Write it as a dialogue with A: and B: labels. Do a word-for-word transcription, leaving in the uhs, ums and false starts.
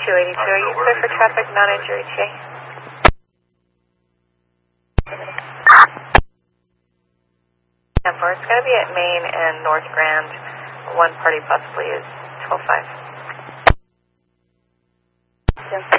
A: two eighty-two, are you clear for traffic, non-injury T A? ten four, it's going to be at Main and North Grand. One party possibly is twelve five.